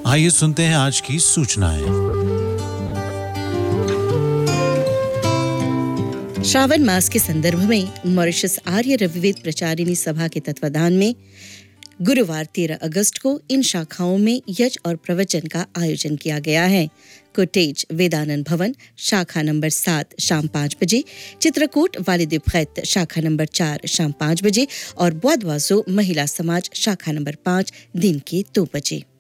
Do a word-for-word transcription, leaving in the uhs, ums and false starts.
आइए सुनते हैं आज की सूचनाएं। श्रावण मास के संदर्भ में मॉरिशस आर्य रविवेद प्रचारिणी सभा के तत्वाधान में गुरुवार तेरह अगस्त को इन शाखाओं में यज्ञ और प्रवचन का आयोजन किया गया है। कोटेज वेदानंद भवन शाखा नंबर सात शाम पाँच बजे, चित्रकूट वालिद खैत शाखा नंबर चार शाम पाँच बजे और बौद्धवासो महिला समाज शाखा नंबर पाँच दिन के दो बजे।